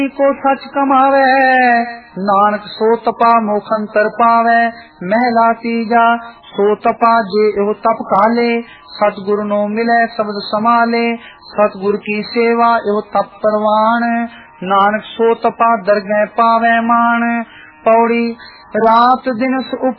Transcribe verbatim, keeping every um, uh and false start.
को सच कमावे, नानक सो तपा मोखंतर पावे। महला तीजा सो तपा जे एहो तप काले, सतगुरु नो मिले शब्द समाले। सतगुरु की सेवा एहो तप परवान, नानक सो तपा दरगह पावे मान। पौड़ी रात दिन उप